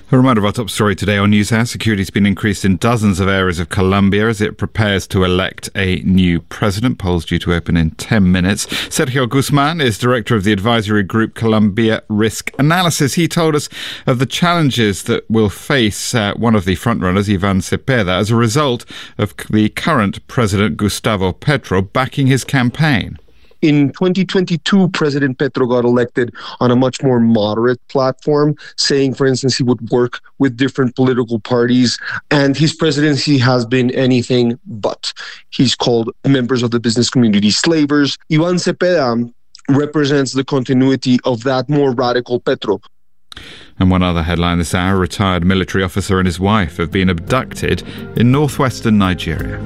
A reminder of our top story today on NewsHour. Security has been increased in dozens of areas of Colombia as it prepares to elect a new president. Polls due to open in 10 minutes. Sergio Guzman is director of the advisory group Colombia Risk Analysis. He told us of the challenges that will face one of the frontrunners, Ivan Cepeda, as a result of the current president, Gustavo Petro, backing his campaign. In 2022, President Petro got elected on a much more moderate platform, saying, for instance, he would work with different political parties. And his presidency has been anything but. He's called members of the business community slavers. Ivan Cepeda represents the continuity of that more radical Petro. And one other headline this hour, a retired military officer and his wife have been abducted in northwestern Nigeria.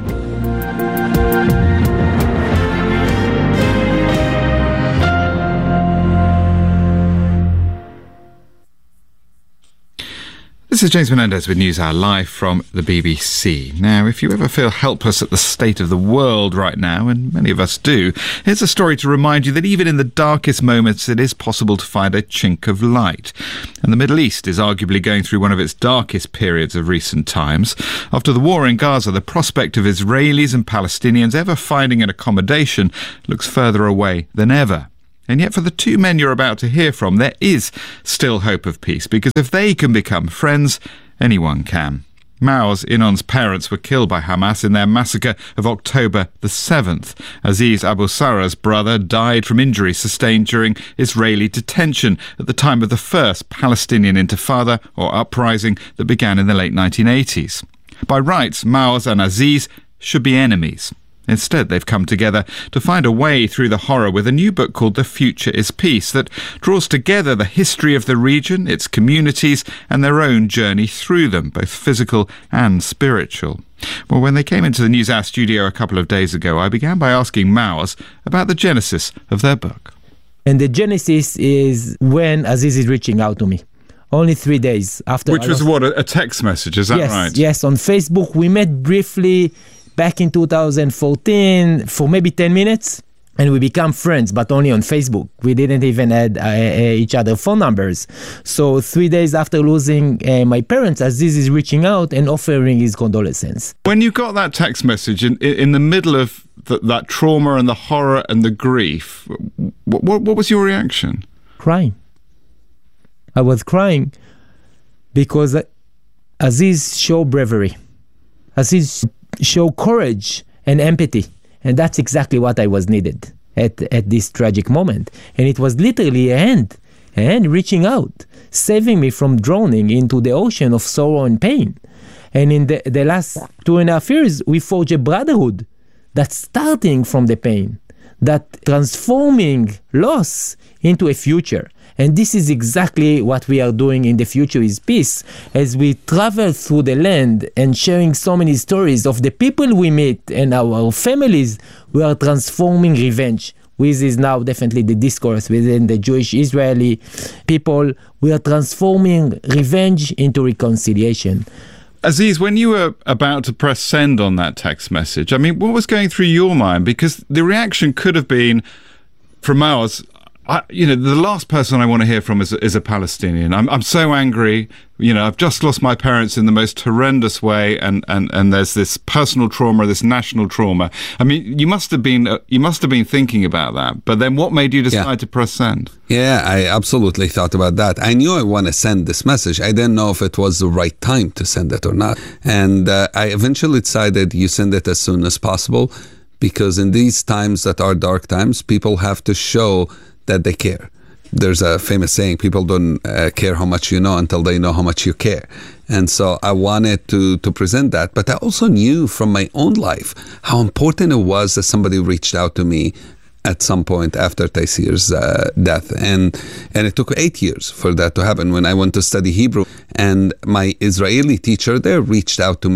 This is James Menendez with NewsHour live from the BBC. Now, if you ever feel helpless at the state of the world right now, and many of us do, here's a story to remind you that even in the darkest moments, it is possible to find a chink of light. And the Middle East is arguably going through one of its darkest periods of recent times. After the war in Gaza, the prospect of Israelis and Palestinians ever finding an accommodation looks further away than ever. And yet for the two men you're about to hear from, there is still hope of peace, because if they can become friends, anyone can. Maoz Inon's parents were killed by Hamas in their massacre of October the 7th. Aziz Abu Sarah's brother died from injuries sustained during Israeli detention at the time of the first Palestinian Intifada, or uprising, that began in the late 1980s. By rights, Maoz and Aziz should be enemies. Instead, they've come together to find a way through the horror with a new book called The Future is Peace that draws together the history of the region, its communities, and their own journey through them, both physical and spiritual. Well, when they came into the NewsHour studio a couple of days ago, I began by asking Maoz about the genesis of their book. And the genesis is when Aziz is reaching out to me. Only 3 days after. Which was what, a text message, is that right? Yes, on Facebook. We met briefly back in 2014 for maybe 10 minutes, and we become friends, but only on Facebook. We didn't even add each other phone numbers. So 3 days after losing my parents, Aziz is reaching out and offering his condolences. When you got that text message in the middle of that trauma and the horror and the grief, what was your reaction? Crying. I was crying because Aziz showed bravery. Aziz show courage and empathy, and that's exactly what I was needed at this tragic moment. And it was literally a hand reaching out, saving me from drowning into the ocean of sorrow and pain. And in the last 2.5 years, we forged a brotherhood that's starting from the pain, that transforming loss into a future. And this is exactly what we are doing in The Future is Peace, as we travel through the land and sharing so many stories of the people we meet and our families. We are transforming revenge, which is now definitely the discourse within the Jewish-Israeli people. We are transforming revenge into reconciliation. Aziz, when you were about to press send on that text message, I mean, what was going through your mind? Because the reaction could have been, from ours, the last person I want to hear from is a Palestinian. I'm so angry. I've just lost my parents in the most horrendous way, and there's this personal trauma, this national trauma. I mean, you must have been thinking about that. But then, what made you decide to press send? Yeah, I absolutely thought about that. I knew I want to send this message. I didn't know if it was the right time to send it or not. And I eventually decided you send it as soon as possible, because in these times that are dark times, people have to show that they care. There's a famous saying, people don't care how much you know until they know how much you care. And so I wanted to present that. But I also knew from my own life how important it was that somebody reached out to me at some point after Taysir's death. And it took 8 years for that to happen. When I went to study Hebrew, and my Israeli teacher there reached out to me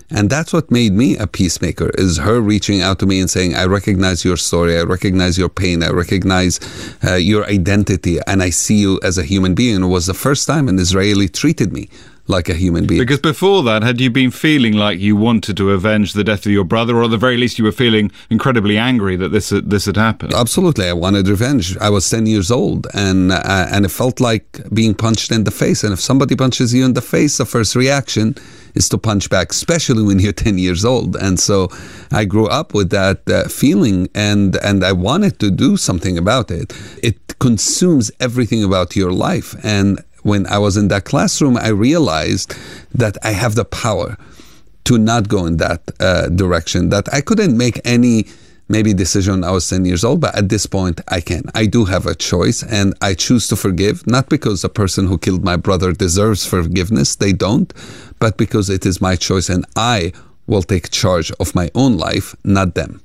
And that's what made me a peacemaker, is her reaching out to me and saying, I recognize your story, I recognize your pain, I recognize your identity, and I see you as a human being. And it was the first time an Israeli treated me like a human being. Because before that, had you been feeling like you wanted to avenge the death of your brother, or at the very least you were feeling incredibly angry that this had happened? Absolutely. I wanted revenge. I was 10 years old, and it felt like being punched in the face. And if somebody punches you in the face, the first reaction is to punch back, especially when you're 10 years old. And so I grew up with that feeling, and I wanted to do something about it. It consumes everything about your life. And when I was in that classroom, I realized that I have the power to not go in that direction, that I couldn't make any maybe decision. I was 10 years old, but at this point I can. I do have a choice, and I choose to forgive, not because the person who killed my brother deserves forgiveness, they don't, but because it is my choice, and I will take charge of my own life, not them.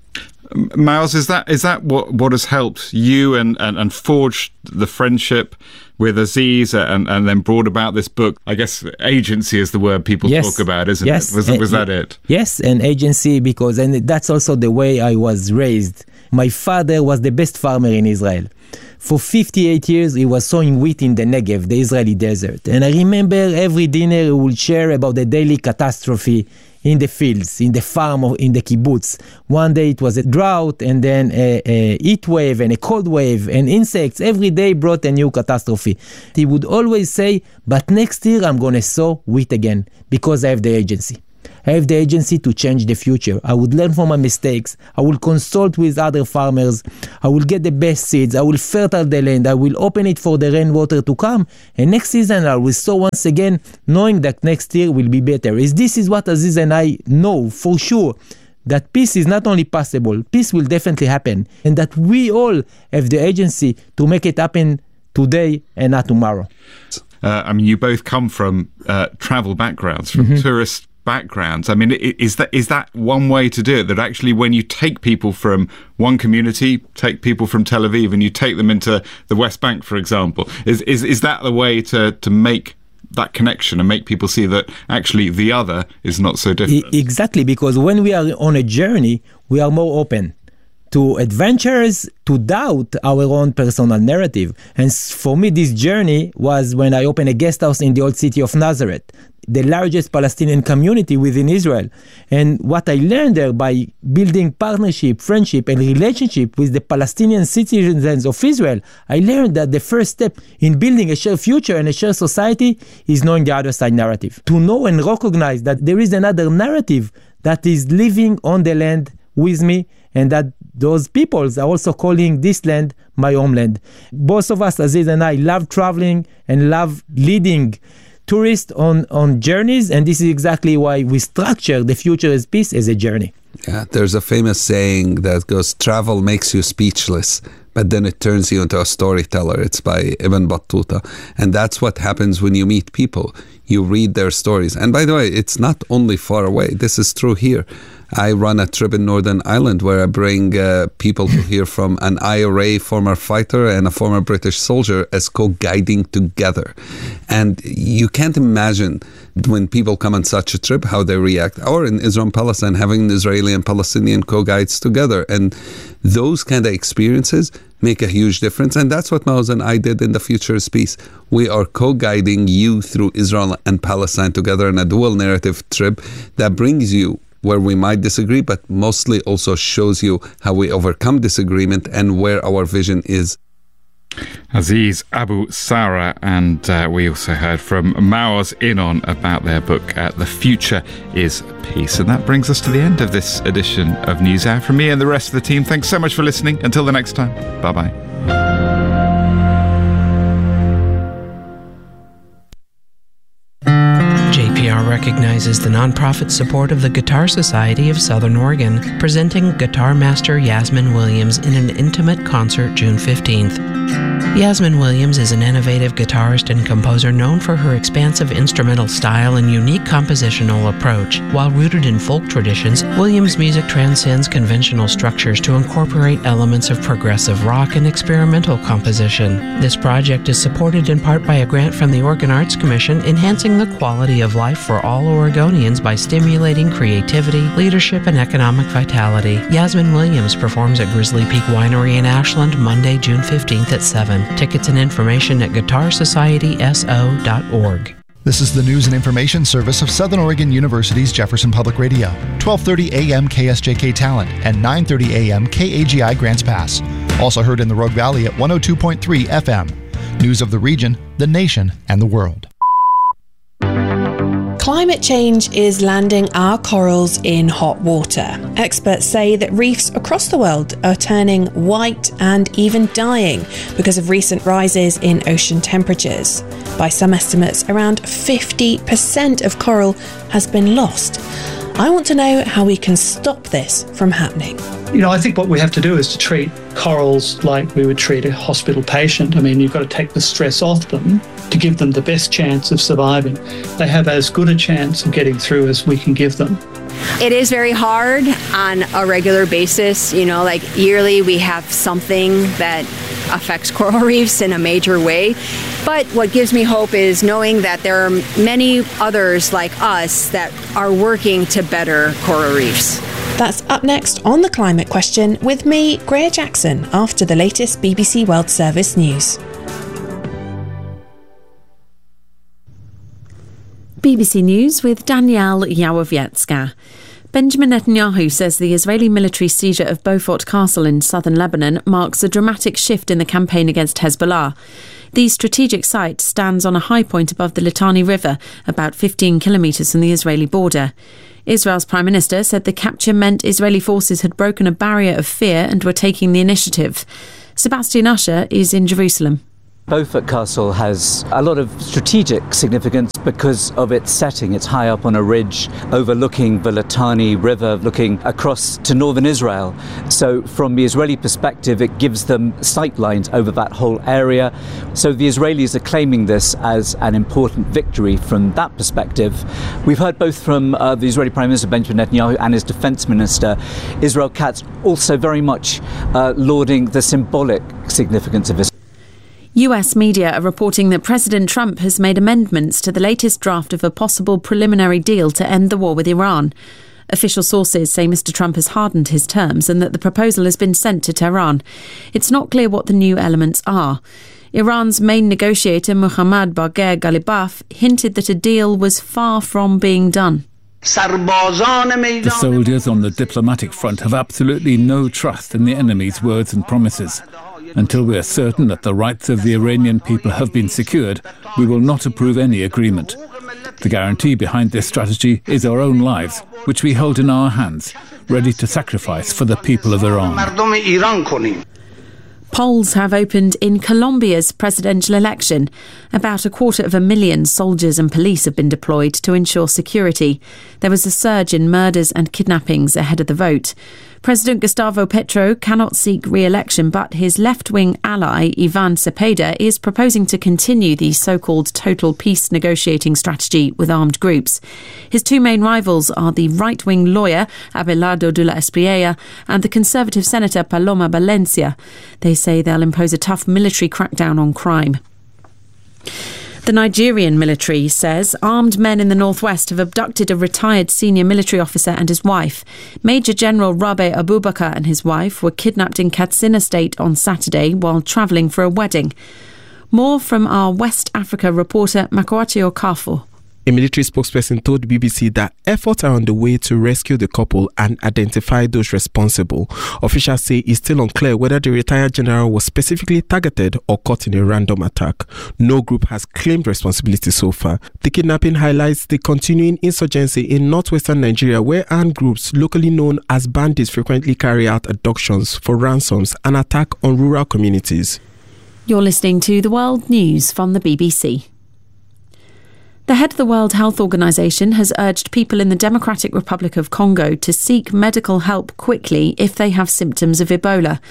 Maoz, is that what has helped you and forged the friendship with Aziz and then brought about this book? I guess agency is the word people talk about, isn't it? Was that it? Yes, an agency, and that's also the way I was raised. My father was the best farmer in Israel. For 58 years, he was sowing wheat in the Negev, the Israeli desert. And I remember every dinner he would share about the daily catastrophe in the fields, in the farm, or in the kibbutz. One day it was a drought, and then a heat wave and a cold wave and insects. Every day brought a new catastrophe. He would always say, but next year I'm going to sow wheat again because I have the agency. I have the agency to change the future. I would learn from my mistakes. I will consult with other farmers. I will get the best seeds. I will fertile the land. I will open it for the rainwater to come. And next season I will sow once again, knowing that next year will be better. This is what Aziz and I know for sure, that peace is not only possible, peace will definitely happen. And that we all have the agency to make it happen today and not tomorrow. You both come from travel backgrounds, from tourist backgrounds. Is that one way to do it? That actually, when you take people from one community, take people from Tel Aviv, and you take them into the West Bank, for example, is that the way to make that connection and make people see that actually the other is not so different? Exactly, because when we are on a journey, we are more open to adventures, to doubt our own personal narrative. And for me, this journey was when I opened a guest house in the old city of Nazareth, the largest Palestinian community within Israel. And what I learned there by building partnership, friendship, and relationship with the Palestinian citizens of Israel, I learned that the first step in building a shared future and a shared society is knowing the other side narrative. To know and recognize that there is another narrative that is living on the land with me, and that those peoples are also calling this land my homeland. Both of us, Aziz and I, love traveling and love leading tourists on journeys, and this is exactly why we structure The Future is Peace as a journey. Yeah, there's a famous saying that goes, travel makes you speechless, but then it turns you into a storyteller. It's by Ibn Battuta. And that's what happens when you meet people. You read their stories. And by the way, it's not only far away. This is true here. I run a trip in Northern Ireland where I bring people to hear from an IRA former fighter and a former British soldier as co-guiding together. And you can't imagine when people come on such a trip how they react. Or in Israel and Palestine, having Israeli and Palestinian co-guides together. And those kind of experiences make a huge difference. And that's what Maoz and I did in The Future is Peace. We are co-guiding you through Israel and Palestine together in a dual narrative trip that brings you where we might disagree, but mostly also shows you how we overcome disagreement and where our vision is. Aziz Abu Sara, and we also heard from Maoz Innon about their book, The Future is Peace. And that brings us to the end of this edition of NewsHour. From me and the rest of the team, thanks so much for listening. Until the next time, bye-bye. JPR recognizes the nonprofit support of the Guitar Society of Southern Oregon, presenting guitar master Yasmin Williams in an intimate concert June 15th. Yasmin Williams is an innovative guitarist and composer known for her expansive instrumental style and unique compositional approach. While rooted in folk traditions, Williams' music transcends conventional structures to incorporate elements of progressive rock and experimental composition. This project is supported in part by a grant from the Oregon Arts Commission, enhancing the quality of life for all Oregonians by stimulating creativity, leadership, and economic vitality. Yasmin Williams performs at Grizzly Peak Winery in Ashland Monday, June 15th at 7. Tickets and information at guitarsocietyso.org. This is the news and information service of Southern Oregon University's Jefferson Public Radio. 12:30 a.m. KSJK Talent and 9:30 a.m. KAGI Grants Pass. Also heard in the Rogue Valley at 102.3 FM. News of the region, the nation, and the world. Climate change is landing our corals in hot water. Experts say that reefs across the world are turning white and even dying because of recent rises in ocean temperatures. By some estimates, around 50% of coral has been lost. I want to know how we can stop this from happening. I think what we have to do is to treat corals like we would treat a hospital patient. You've got to take the stress off them to give them the best chance of surviving. They have as good a chance of getting through as we can give them. It is very hard on a regular basis. Yearly we have something that affects coral reefs in a major way. But what gives me hope is knowing that there are many others like us that are working to better coral reefs. That's up next on The Climate Question with me, Greer Jackson, after the latest BBC World Service news. BBC News with Danielle Yawowiecka. Benjamin Netanyahu says the Israeli military seizure of Beaufort Castle in southern Lebanon marks a dramatic shift in the campaign against Hezbollah. The strategic site stands on a high point above the Litani River, about 15 kilometres from the Israeli border. Israel's Prime Minister said the capture meant Israeli forces had broken a barrier of fear and were taking the initiative. Sebastian Usher is in Jerusalem. Beaufort Castle has a lot of strategic significance because of its setting. It's high up on a ridge overlooking the Litani River, looking across to northern Israel. So from the Israeli perspective, it gives them sight lines over that whole area. So the Israelis are claiming this as an important victory from that perspective. We've heard both from the Israeli Prime Minister Benjamin Netanyahu and his Defense Minister Israel Katz also very much lauding the symbolic significance of this. US media are reporting that President Trump has made amendments to the latest draft of a possible preliminary deal to end the war with Iran. Official sources say Mr. Trump has hardened his terms and that the proposal has been sent to Tehran. It's not clear what the new elements are. Iran's main negotiator, Mohammad Bagher Ghalibaf, hinted that a deal was far from being done. The soldiers on the diplomatic front have absolutely no trust in the enemy's words and promises. Until we are certain that the rights of the Iranian people have been secured, we will not approve any agreement. The guarantee behind this strategy is our own lives, which we hold in our hands, ready to sacrifice for the people of Iran. Polls have opened in Colombia's presidential election. About 250,000 soldiers and police have been deployed to ensure security. There was a surge in murders and kidnappings ahead of the vote. President Gustavo Petro cannot seek re-election, but his left-wing ally, Ivan Cepeda, is proposing to continue the so-called total peace negotiating strategy with armed groups. His two main rivals are the right-wing lawyer, Abelardo de la Espriella, and the conservative senator, Paloma Valencia. They say they'll impose a tough military crackdown on crime. The Nigerian military says armed men in the northwest have abducted a retired senior military officer and his wife. Major General Rabe Abubakar and his wife were kidnapped in Katsina State on Saturday while travelling for a wedding. More from our West Africa reporter Makoachi Okafor. A military spokesperson told BBC that efforts are on the way to rescue the couple and identify those responsible. Officials say it's still unclear whether the retired general was specifically targeted or caught in a random attack. No group has claimed responsibility so far. The kidnapping highlights the continuing insurgency in northwestern Nigeria, where armed groups locally known as bandits frequently carry out abductions for ransoms and attack on rural communities. You're listening to The World News from the BBC. The head of the World Health Organization has urged people in the Democratic Republic of Congo to seek medical help quickly if they have symptoms of Ebola.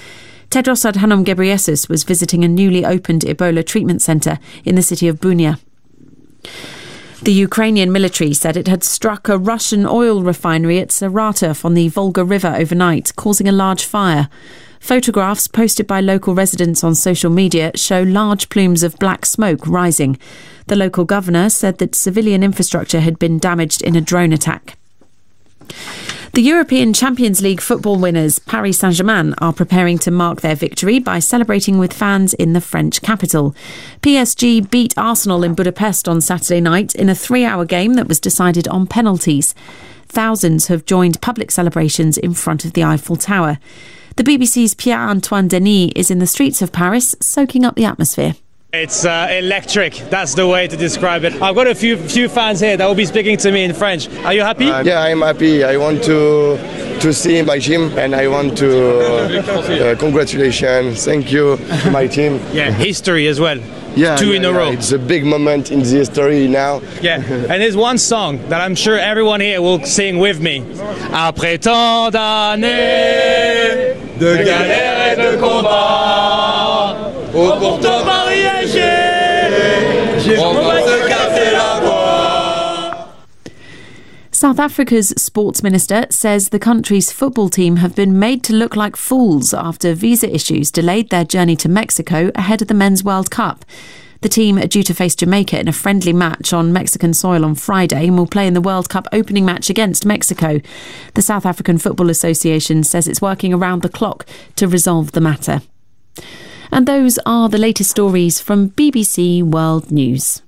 Tedros Adhanom Ghebreyesus was visiting a newly opened Ebola treatment centre in the city of Bunia. The Ukrainian military said it had struck a Russian oil refinery at Saratov on the Volga River overnight, causing a large fire. Photographs posted by local residents on social media show large plumes of black smoke rising. The local governor said that civilian infrastructure had been damaged in a drone attack. The European Champions League football winners, Paris Saint-Germain, are preparing to mark their victory by celebrating with fans in the French capital. PSG beat Arsenal in Budapest on Saturday night in a 3-hour game that was decided on penalties. Thousands have joined public celebrations in front of the Eiffel Tower. The BBC's Pierre-Antoine Denis is in the streets of Paris, soaking up the atmosphere. It's electric. That's the way to describe it. I've got a few fans here that will be speaking to me in French. Are you happy? Yeah, I'm happy. I want to see my team, and I want to congratulations. Thank you to my team. Yeah, history as well. Yeah, two in a row. It's a big moment in the history now. Yeah, and there's one song that I'm sure everyone here will sing with me. Après tant d'années de galères et de combats, oh pour te mariager, j'ai promis de casser la voix. South Africa's sports minister says the country's football team have been made to look like fools after visa issues delayed their journey to Mexico ahead of the Men's World Cup. The team are due to face Jamaica in a friendly match on Mexican soil on Friday and will play in the World Cup opening match against Mexico. The South African Football Association says it's working around the clock to resolve the matter. And those are the latest stories from BBC World News.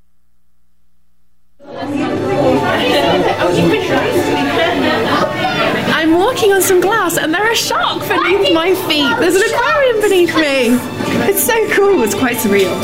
I'm walking on some glass and there are sharks beneath my feet. There's an aquarium beneath me. It's so cool. It's quite surreal.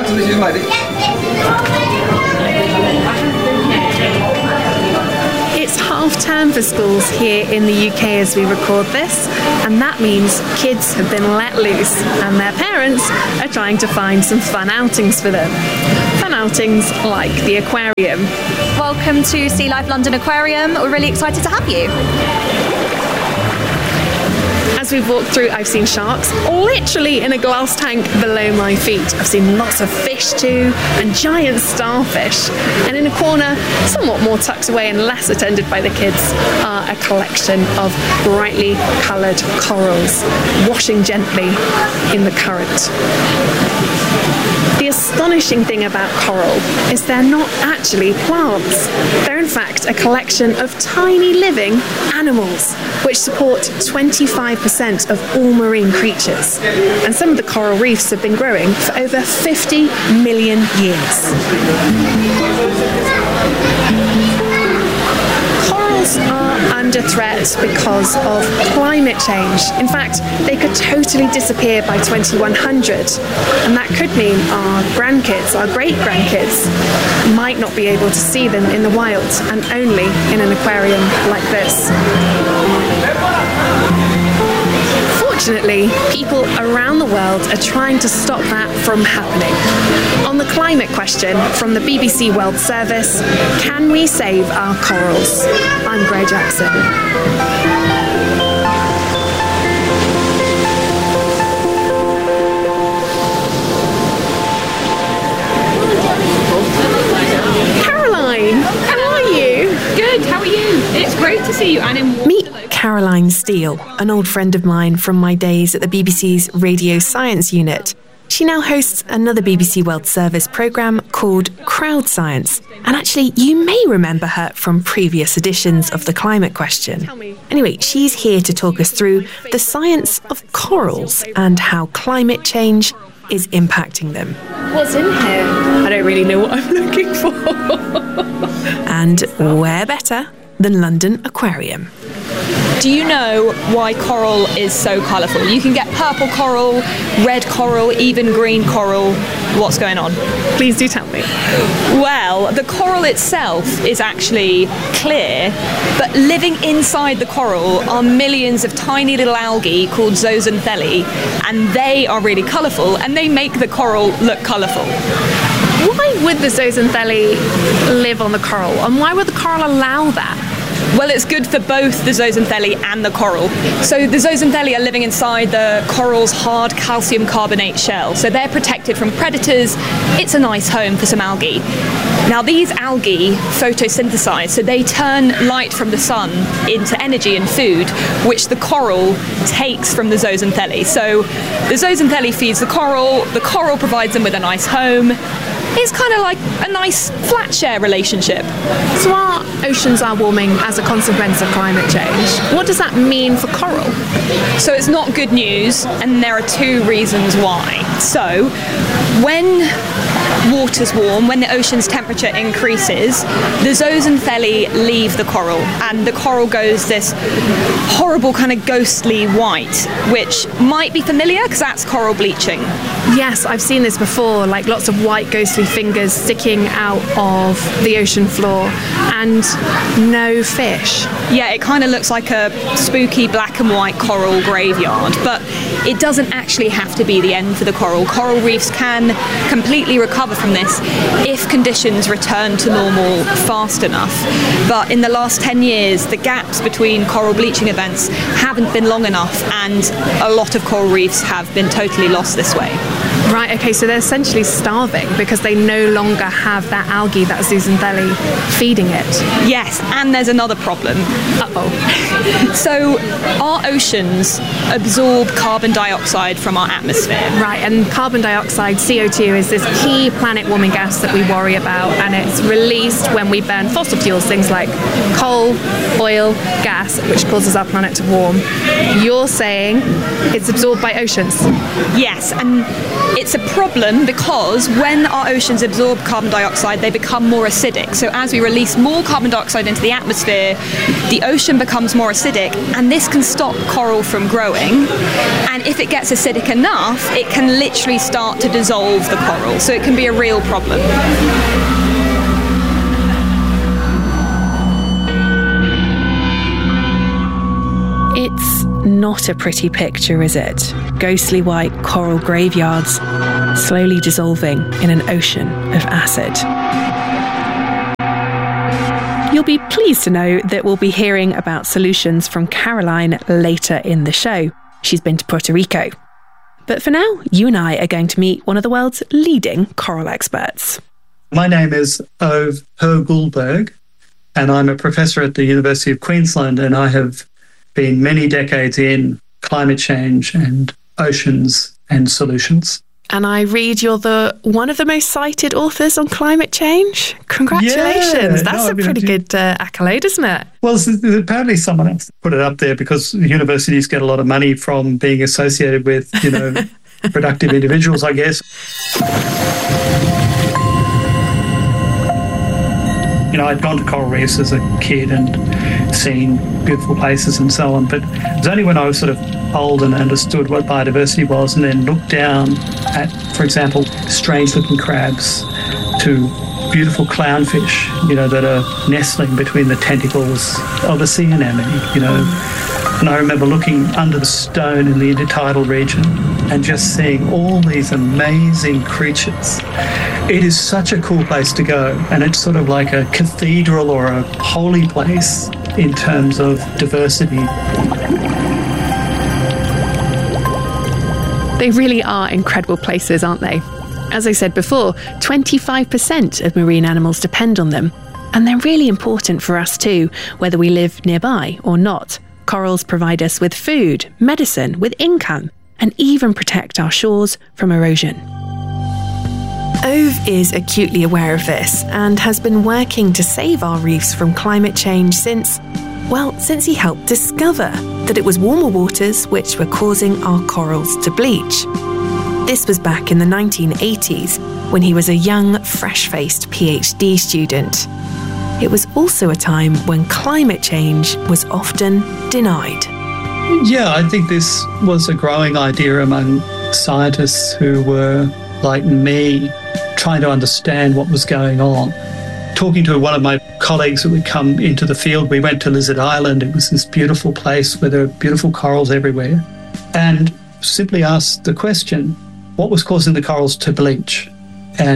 It's half term for schools here in the UK as we record this, and that means kids have been let loose and their parents are trying to find some fun outings for them. Fun outings like the aquarium. Welcome to Sea Life London Aquarium. We're really excited to have you. As we've walked through, I've seen sharks literally in a glass tank below my feet. I've seen lots of fish too, and giant starfish. And in a corner, somewhat more tucked away and less attended by the kids, are a collection of brightly coloured corals washing gently in the current. The astonishing thing about coral is they're not actually plants. They're in fact a collection of tiny living animals, which support 25% of all marine creatures. And some of the coral reefs have been growing for over 50 million years. Corals are under threat because of climate change. In fact, they could totally disappear by 2100, and that could mean our grandkids, our great-grandkids, might not be able to see them in the wild and only in an aquarium like this. Fortunately, people around the world are trying to stop that from happening. On the climate question from the BBC World Service, can we save our corals? I'm Gray Jackson. Caroline, how are you? Good, how are you? It's great to see you. And in Meet Caroline Steele, an old friend of mine from my days at the BBC's Radio Science Unit. She now hosts another BBC World Service programme called Crowd Science. And actually, you may remember her from previous editions of The Climate Question. Anyway, she's here to talk us through the science of corals and how climate change is impacting them. what's in here? I don't really know what I'm looking for. And where better than London Aquarium? Do you know why coral is so colourful? You can get purple coral, red coral, even green coral. What's going on? Please do tell me. Well, the coral itself is actually clear, but living inside the coral are millions of tiny little algae called zooxanthellae, and they are really colourful, and they make the coral look colourful. Why would the zooxanthellae live on the coral, and why would the coral allow that? Well, it's good for both the zooxanthellae and the coral. So the zooxanthellae are living inside the coral's hard calcium carbonate shell. So they're protected from predators. It's a nice home for some algae. Now, these algae photosynthesize, so they turn light from the sun into energy and food, which the coral takes from the zooxanthellae. So the zooxanthellae feeds the coral provides them with a nice home. It's kind of like a nice flat share relationship. So our oceans are warming as a consequence of climate change. What does that mean for coral? So it's not good news, and there are two reasons why. So when water's warm, when the ocean's temperature increases, the zooxanthellae leave the coral, and the coral goes this horrible kind of ghostly white, which might be familiar because that's coral bleaching. Yes, I've seen this before, like lots of white ghostly fingers sticking out of the ocean floor and no fish. Yeah, it kind of looks like a spooky black and white coral graveyard, but it doesn't actually have to be the end for the coral. Coral reefs can completely recover from this if conditions return to normal fast enough. But in the last 10 years, the gaps between coral bleaching events haven't been long enough, and a lot of coral reefs have been totally lost this way. Right, okay, so they're essentially starving because they no longer have that algae, that zooxanthellae, feeding it. Yes, and there's another problem. Uh-oh. So our oceans absorb carbon dioxide from our atmosphere. Right, and carbon dioxide, CO2, is this key planet-warming gas that we worry about, and it's released when we burn fossil fuels, things like coal, oil, gas, which causes our planet to warm. You're saying it's absorbed by oceans? Yes, and it's a problem because when our oceans absorb carbon dioxide, they become more acidic. So as we release more carbon dioxide into the atmosphere, the ocean becomes more acidic, and this can stop coral from growing. And if it gets acidic enough, it can literally start to dissolve the coral. So it can be a real problem. It's not a pretty picture, is it? Ghostly white coral graveyards slowly dissolving in an ocean of acid. You'll be pleased to know that we'll be hearing about solutions from Caroline later in the show. She's been to Puerto Rico. But for now, you and I are going to meet one of the world's leading coral experts. My name is Ove Hergulberg, and I'm a professor at the University of Queensland, and I have been many decades in climate change and oceans and solutions. And I read you're one of the most cited authors on climate change. Congratulations. Yeah, That's a pretty good accolade, isn't it? Well, apparently someone else put it up there because universities get a lot of money from being associated with, productive individuals, I guess. I'd gone to coral reefs as a kid and seen beautiful places and so on, but it was only when I was sort of old and understood what biodiversity was and then looked down at, for example, strange-looking crabs to beautiful clownfish, that are nestling between the tentacles of a sea anemone, And I remember looking under the stone in the intertidal region and just seeing all these amazing creatures. It is such a cool place to go, and it's sort of like a cathedral or a holy place in terms of diversity. They really are incredible places, aren't they? As I said before, 25% of marine animals depend on them, and they're really important for us too, whether we live nearby or not. Corals provide us with food, medicine, with income, and even protect our shores from erosion. Ove is acutely aware of this and has been working to save our reefs from climate change since he helped discover that it was warmer waters which were causing our corals to bleach. This was back in the 1980s when he was a young, fresh-faced PhD student. It was also a time when climate change was often denied. Yeah, I think this was a growing idea among scientists who were, like me, trying to understand what was going on. Talking to one of my colleagues who would come into the field, we went to Lizard Island. It was this beautiful place where there were beautiful corals everywhere. And simply asked the question, what was causing the corals to bleach? And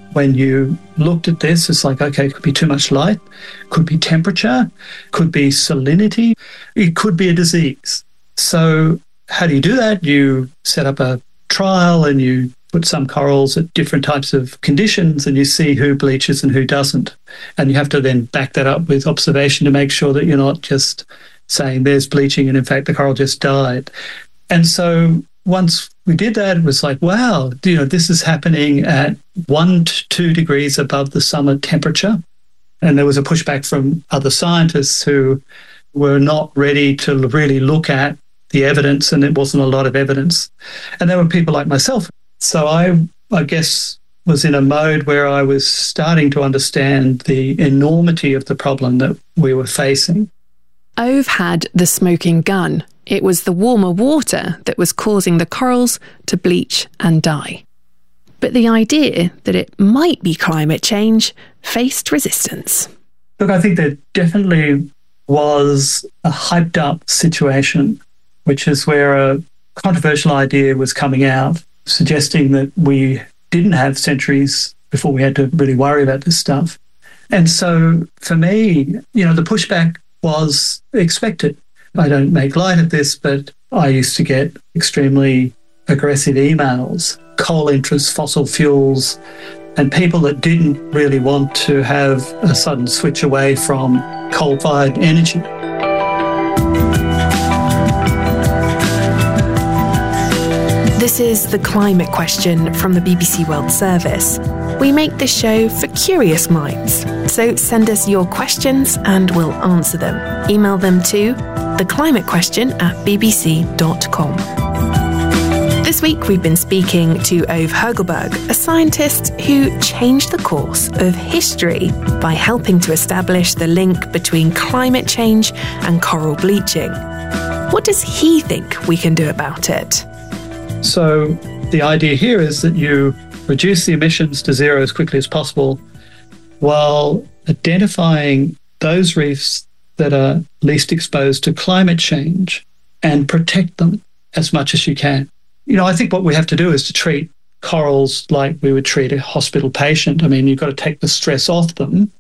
when you looked at this, it's like, okay, it could be too much light, could be temperature, could be salinity, it could be a disease. So how do you do that? You set up a trial and you put some corals at different types of conditions and you see who bleaches and who doesn't. And you have to then back that up with observation to make sure that you're not just saying there's bleaching and in fact the coral just died. And so once we did that, it was like, wow, this is happening at 1 to 2 degrees above the summer temperature. And there was a pushback from other scientists who were not ready to really look at the evidence, and it wasn't a lot of evidence. And there were people like myself. So I guess was in a mode where I was starting to understand the enormity of the problem that we were facing. Ove had the smoking gun. It was the warmer water that was causing the corals to bleach and die. But the idea that it might be climate change faced resistance. Look, I think there definitely was a hyped up situation, which is where a controversial idea was coming out, suggesting that we didn't have centuries before we had to really worry about this stuff. And so for me, the pushback was expected. I don't make light of this, but I used to get extremely aggressive emails, coal interests, fossil fuels, and people that didn't really want to have a sudden switch away from coal-fired energy. This is The Climate Question from the BBC World Service. We make this show for curious minds, so send us your questions and we'll answer them. Email them to theclimatequestion@bbc.com. This week we've been speaking to Ove Hoegel-Berg, a scientist who changed the course of history by helping to establish the link between climate change and coral bleaching. What does he think we can do about it? So the idea here is that you reduce the emissions to zero as quickly as possible while identifying those reefs that are least exposed to climate change and protect them as much as you can. I think what we have to do is to treat corals like we would treat a hospital patient. I mean, you've got to take the stress off them